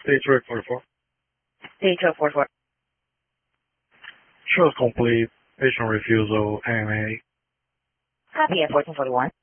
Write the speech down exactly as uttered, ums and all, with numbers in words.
Detroit forty-four. Detroit forty-four. Shows complete. Patient refusal. A M A. Copy at fourteen forty-one.